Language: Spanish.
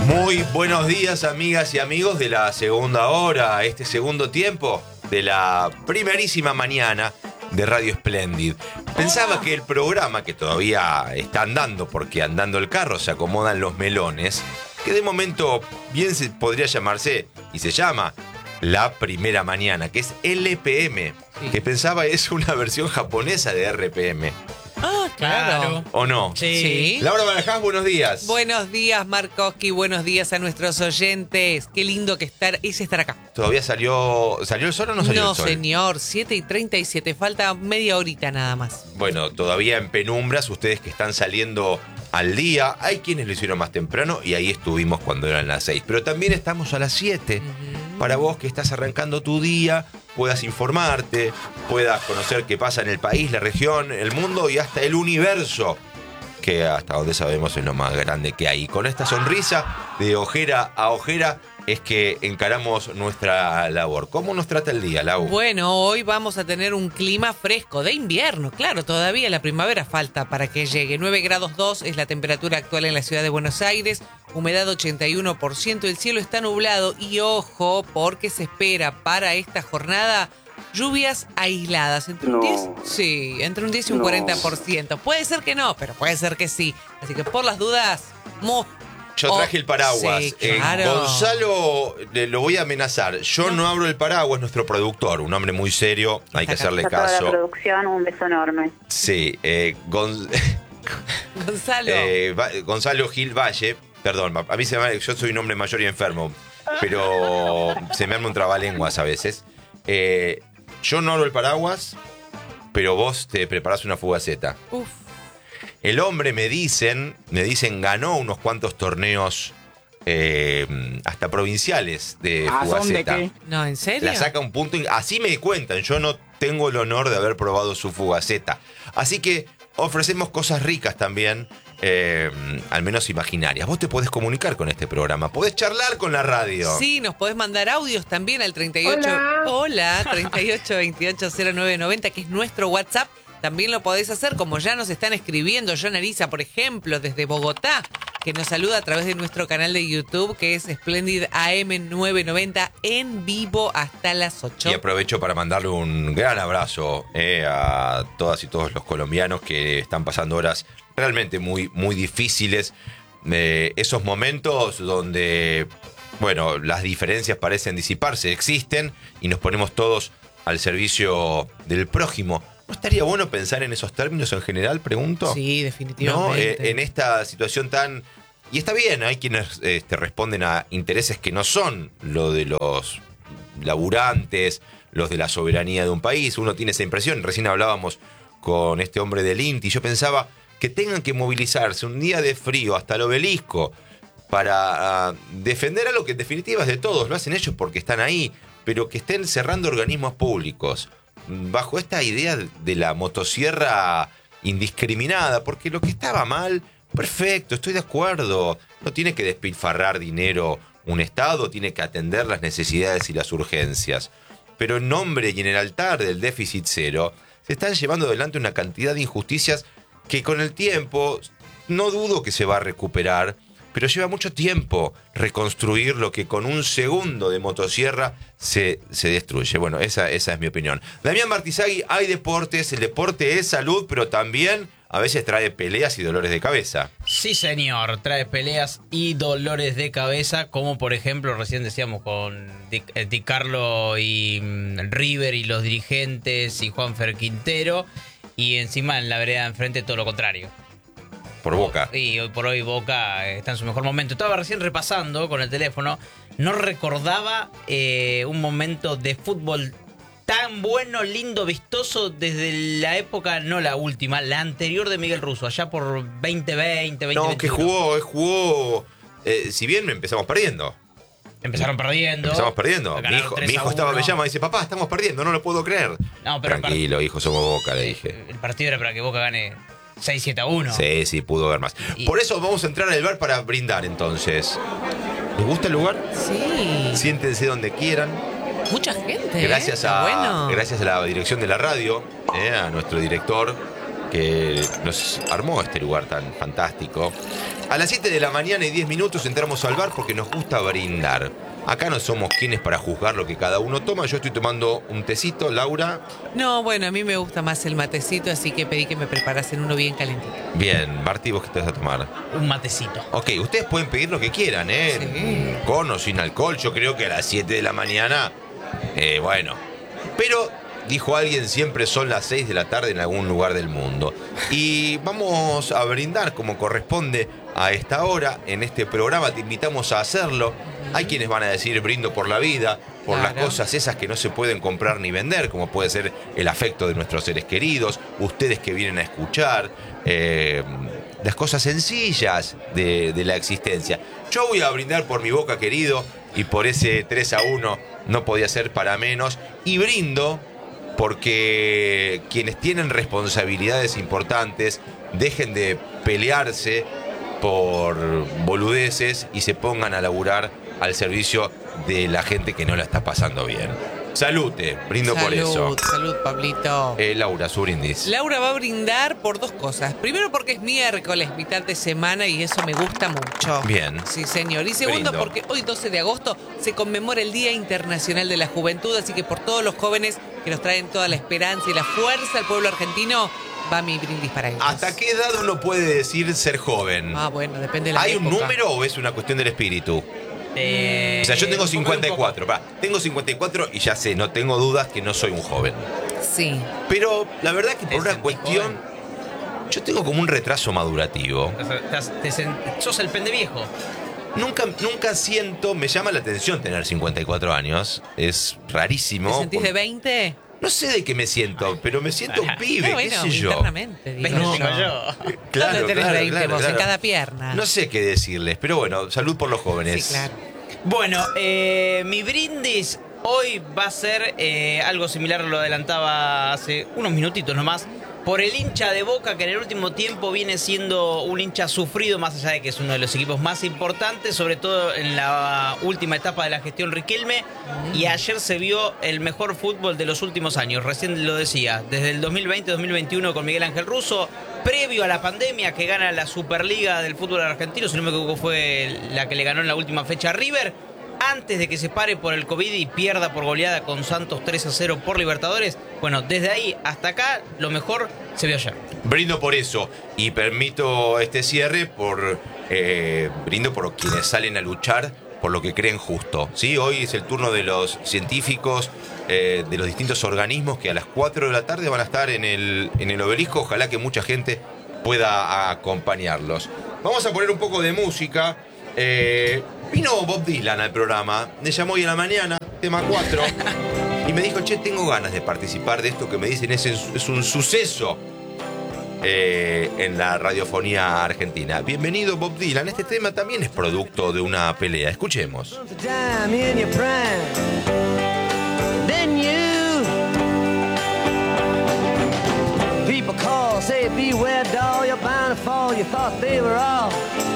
Muy buenos días, amigas y amigos de la segunda hora, este segundo tiempo de la primerísima mañana de Radio Splendid. Pensaba que el programa, que todavía está andando, porque andando el carro se acomodan los melones, que de momento bien se podría llamarse, y se llama, La Primera Mañana, que es LPM, sí. Que pensaba es una versión japonesa de RPM. Ah, claro. ¿O no? Sí. Laura Barajás, buenos días. Buenos días, Markoski. Buenos días a nuestros oyentes. Qué lindo que es estar acá. ¿Todavía salió el sol o no salió el sol? No, señor. 7:37. Falta media horita nada más. Bueno, todavía en penumbras, ustedes que están saliendo al día. Hay quienes lo hicieron más temprano y ahí estuvimos cuando eran las 6. Pero también estamos a las 7. Para vos que estás arrancando tu día, puedas informarte, puedas conocer qué pasa en el país, la región, el mundo y hasta el universo, que hasta donde sabemos es lo más grande que hay. Con esta sonrisa de ojera a ojera es que encaramos nuestra labor. ¿Cómo nos trata el día, Lau? Bueno, hoy vamos a tener un clima fresco de invierno. Claro, todavía la primavera falta para que llegue. 9 grados 2 es la temperatura actual en la ciudad de Buenos Aires. Humedad 81%, el cielo está nublado y ojo, porque se espera para esta jornada lluvias aisladas. Entre un 10, sí, entre un 10 y un 40%. Puede ser que no, pero puede ser que sí. Así que por las dudas, yo traje el paraguas. Sí, claro. Gonzalo, lo voy a amenazar. Yo no abro el paraguas, nuestro productor, un hombre muy serio, hay que hacerle caso. caso. Toda la producción, un beso enorme. Sí, Gonzalo. Gonzalo Gil Valle, perdón, a mí yo soy un hombre mayor y enfermo, pero se me arma un trabalenguas a veces. Yo no abro el paraguas, pero vos te preparás una fugaceta. Uf. El hombre, me dicen, ganó unos cuantos torneos hasta provinciales de fugaceta. ¿De qué? No, ¿en serio? La saca un punto, así me cuentan, yo no tengo el honor de haber probado su fugaceta. Así que ofrecemos cosas ricas también, al menos imaginarias. Vos te podés comunicar con este programa, podés charlar con la radio. Sí, nos podés mandar audios también al 38... Hola, 38280990, que es nuestro WhatsApp. También lo podés hacer, como ya nos están escribiendo, John Arisa, por ejemplo, desde Bogotá, que nos saluda a través de nuestro canal de YouTube, que es Splendid AM990, en vivo hasta las 8. Y aprovecho para mandarle un gran abrazo a todas y todos los colombianos que están pasando horas realmente muy, muy difíciles. Esos momentos donde, bueno, las diferencias parecen disiparse, existen, y nos ponemos todos al servicio del prójimo. ¿No estaría bueno pensar en esos términos en general, pregunto? Sí, definitivamente. ¿No? En esta situación tan... Y está bien, hay quienes responden a intereses que no son lo de los laburantes, los de la soberanía de un país. Uno tiene esa impresión. Recién hablábamos con este hombre del INTI. Yo pensaba que tengan que movilizarse un día de frío hasta el Obelisco para defender algo que en definitiva es de todos. Lo hacen ellos porque están ahí, pero que estén cerrando organismos públicos bajo esta idea de la motosierra indiscriminada, porque lo que estaba mal, perfecto, estoy de acuerdo, no tiene que despilfarrar dinero un Estado, tiene que atender las necesidades y las urgencias, pero en nombre y en el altar del déficit cero se están llevando adelante una cantidad de injusticias que con el tiempo no dudo que se va a recuperar, pero lleva mucho tiempo reconstruir lo que con un segundo de motosierra se destruye. Bueno, esa es mi opinión. Damián Martizagui, hay deportes, el deporte es salud, pero también a veces trae peleas y dolores de cabeza. Sí, señor, trae peleas y dolores de cabeza, como por ejemplo recién decíamos con Di Carlo y River y los dirigentes y Juanfer Quintero, y encima en la vereda de enfrente todo lo contrario. Por Boca. Y hoy por hoy Boca está en su mejor momento. Estaba recién repasando con el teléfono. No recordaba un momento de fútbol tan bueno, lindo, vistoso desde la época, no la última, la anterior de Miguel Russo, allá por 2020, 2021. No, que jugó. Si bien empezamos perdiendo. Empezamos perdiendo. Mi hijo me llama y dice, papá, estamos perdiendo, no lo puedo creer. No, pero tranquilo, hijo, somos Boca, le dije. El partido era para que Boca gane 6-7-1. Sí, pudo haber más. Por eso vamos a entrar al bar para brindar, entonces. ¿Les gusta el lugar? Sí. Siéntense donde quieran. Mucha gente. Gracias a la dirección de la radio, a nuestro director, que nos armó este lugar tan fantástico. A las 7 de la mañana y 10 minutos entramos al bar porque nos gusta brindar. Acá no somos quienes para juzgar lo que cada uno toma. Yo estoy tomando un tecito, Laura. No, bueno, a mí me gusta más el matecito, así que pedí que me preparasen uno bien calentito. Bien, Martí, ¿vos qué te vas a tomar? Un matecito. Ok, ustedes pueden pedir lo que quieran, ¿eh? Sí. Con o sin alcohol. Yo creo que a las 7 de la mañana, bueno. Pero, dijo alguien, siempre son las 6 de la tarde en algún lugar del mundo. Y vamos a brindar como corresponde a esta hora en este programa. Te invitamos a hacerlo. Hay quienes van a decir brindo por la vida, por las cosas esas que no se pueden comprar ni vender, como puede ser el afecto de nuestros seres queridos, ustedes que vienen a escuchar, las cosas sencillas de la existencia. Yo voy a brindar por mi Boca querido y por ese 3-1 no podía ser para menos. Y brindo porque quienes tienen responsabilidades importantes dejen de pelearse por boludeces y se pongan a laburar al servicio de la gente que no la está pasando bien. Salute, brindo por eso. Salud, Pablito. Laura, su brindis. Laura va a brindar por dos cosas. Primero porque es miércoles, mitad de semana, y eso me gusta mucho. Bien. Sí, señor. Y segundo Brindo. porque hoy, 12 de agosto, se conmemora el Día Internacional de la Juventud, así que por todos los jóvenes que nos traen toda la esperanza y la fuerza al pueblo argentino, va mi brindis para ellos. ¿Hasta qué edad uno puede decir ser joven? Ah, bueno, depende de la ¿Hay un época. número o es una cuestión del espíritu? O sea, yo tengo un poco, 54. Tengo 54 y ya sé, no tengo dudas que no soy un joven. Sí. Pero la verdad que por ¿Te una sentís cuestión, yo tengo como un retraso madurativo. Sos el pendeviejo. Nunca siento, me llama la atención tener 54 años. Es rarísimo. ¿Te sentís de 20? No sé de qué me siento, pero me siento un pibe, Bueno, qué sé yo. internamente, digo ¿Ves que yo. tengo yo? Claro, ¿Dónde tenés claro, 20 claro, vos? claro. En cada pierna. No sé qué decirles, pero bueno, salud por los jóvenes. Sí, claro. Bueno, mi brindis hoy va a ser algo similar, lo adelantaba hace unos minutitos nomás, por el hincha de Boca, que en el último tiempo viene siendo un hincha sufrido, más allá de que es uno de los equipos más importantes, sobre todo en la última etapa de la gestión Riquelme, y ayer se vio el mejor fútbol de los últimos años, recién lo decía, desde el 2020-2021 con Miguel Ángel Russo, previo a la pandemia, que gana la Superliga del fútbol argentino, si no me equivoco fue la que le ganó en la última fecha a River, antes de que se pare por el COVID y pierda por goleada con Santos 3-0 por Libertadores. Bueno, desde ahí hasta acá, lo mejor se vio ayer. Brindo por eso y permito este cierre brindo por quienes salen a luchar por lo que creen justo. ¿Sí? Hoy es el turno de los científicos, de los distintos organismos que a las 4 de la tarde van a estar en el obelisco. Ojalá que mucha gente pueda acompañarlos. Vamos a poner un poco de música. Vino Bob Dylan al programa, me llamó hoy en la mañana, tema 4, y me dijo, che, tengo ganas de participar de esto que me dicen es un suceso en la radiofonía argentina. Bienvenido Bob Dylan, este tema también es producto de una pelea, escuchemos. People call, say beware doll, you're bound to fall. You thought they were all